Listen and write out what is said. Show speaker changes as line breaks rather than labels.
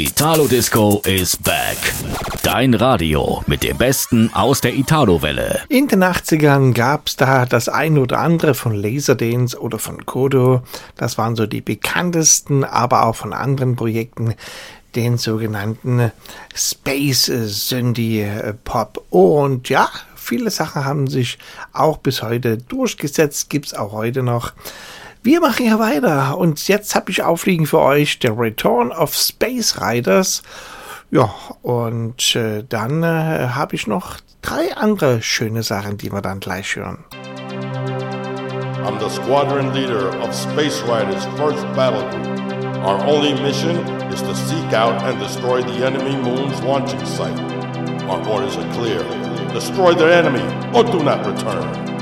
Italo Disco is back. Dein Radio mit dem Besten aus der Italo-Welle.
In den 80ern gab es da das ein oder andere von Laserdance oder von Kodo. Das waren so die bekanntesten, aber auch von anderen Projekten, den sogenannten Space Synthie Pop. Und ja, viele Sachen haben sich auch bis heute durchgesetzt, gibt's auch heute noch. Wir machen hier weiter und jetzt habe ich aufliegen für euch der Return of Space Riders. Ja, und dann habe ich noch 3 andere schöne Sachen, die wir dann gleich hören.
I'm the squadron leader of Space Riders' first battle group. Our only mission is to seek out and destroy the enemy moon's launching site. Our orders are clear. Destroy their enemy or do not return.